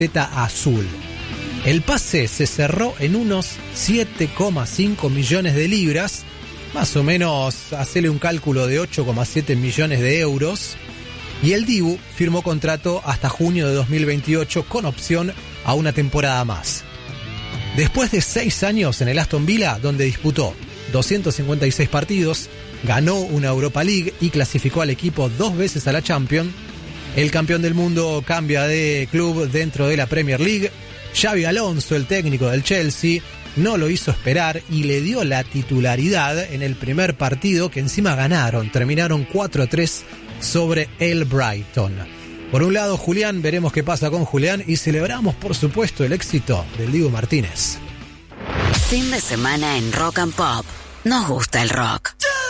camiseta azul. El pase se cerró en unos 7,5 millones de libras, más o menos, hacele un cálculo de 8,7 millones de euros, y el Dibu firmó contrato hasta junio de 2028 con opción a una temporada más. Después de 6 años en el Aston Villa, donde disputó 256 partidos, ganó una Europa League y clasificó al equipo 2 veces a la Champions, el campeón del mundo cambia de club dentro de la Premier League. Xabi Alonso, el técnico del Chelsea, no lo hizo esperar y le dio la titularidad en el primer partido, que encima ganaron, terminaron 4-3 sobre el Brighton. Por un lado, Julián, veremos qué pasa con Julián y celebramos, por supuesto, el éxito del Dibu Martínez. Fin de semana en Rock and Pop. Nos gusta el rock.